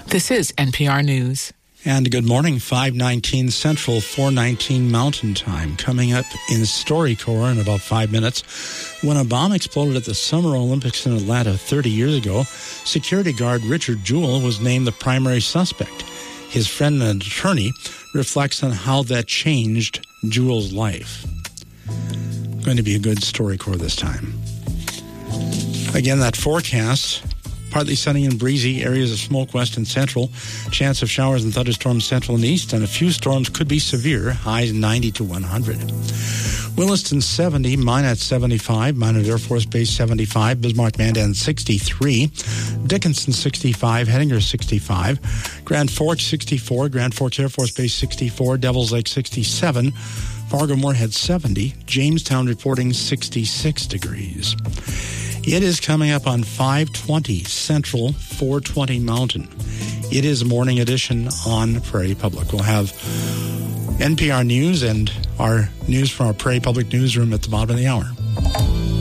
This is NPR News. And good morning, 5:19 Central, 4:19 Mountain Time. Coming up in StoryCorps in about 5 minutes. When a bomb exploded at the Summer Olympics in Atlanta 30 years ago, security guard Richard Jewell was named the primary suspect. His friend and attorney reflects on how that changed Jewell's life. Going to be a good StoryCorps this time. Again, that forecast. Partly sunny and breezy, areas of smoke west and central. Chance of showers and thunderstorms central and east, and a few storms could be severe, highs 90 to 100. Williston 70, Minot 75, Minot Air Force Base 75, Bismarck-Mandan 63, Dickinson 65, Hettinger 65, Grand Forks 64, Grand Forks Air Force Base 64, Devils Lake 67, Fargo-Moorhead 70, Jamestown reporting 66 degrees. It is coming up on 5:20 Central, 4:20 Mountain. It is Morning Edition on Prairie Public. We'll have NPR News and our news from our Prairie Public newsroom at the bottom of the hour.